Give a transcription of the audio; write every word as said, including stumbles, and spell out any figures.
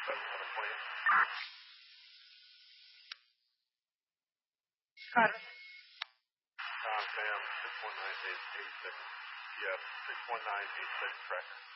seven seven twenty. Carter. Uh, ma'am, six one nine eight eight six. Yes, six one nine eight six tracker.